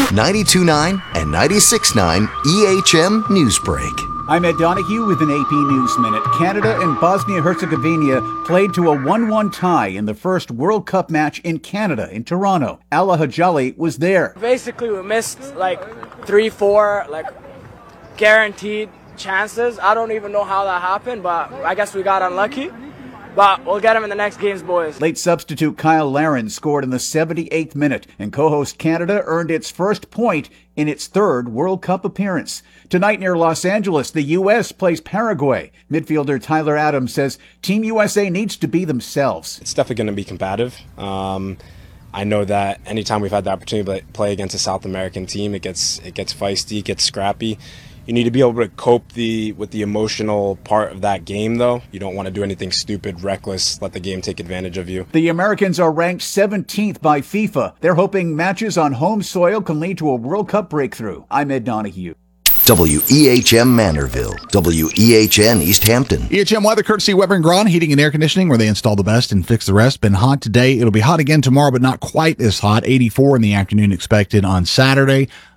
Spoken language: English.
92.9 and 96.9 EHM Newsbreak. I'm Ed Donahue with an AP News Minute. Canada and Bosnia-Herzegovina played to a 1-1 tie in the first World Cup match in Canada in Toronto. Ala Hajali was there. Basically, we missed 3-4 guaranteed chances. I don't even know how that happened, but I guess we got unlucky. But we'll get him in the next games, boys. Late substitute Kyle Larin scored in the 78th minute, and co-host Canada earned its first point in its third World Cup appearance. Tonight near Los Angeles, the U.S. plays Paraguay. Midfielder Tyler Adams says Team USA needs to be themselves. It's definitely going to be combative. I know that anytime we've had the opportunity to play against a South American team, it gets feisty, it gets scrappy. You need to be able to cope with the emotional part of that game, though. You don't want to do anything stupid, reckless, let the game take advantage of you. The Americans are ranked 17th by FIFA. They're hoping matches on home soil can lead to a World Cup breakthrough. I'm Ed Donahue. WEHM Manorville, WEHN East Hampton. EHM weather courtesy Weber & Braun Heating and Air Conditioning, where they install the best and fix the rest. Been hot today. It'll be hot again tomorrow, but not quite as hot. 84 in the afternoon expected on Saturday.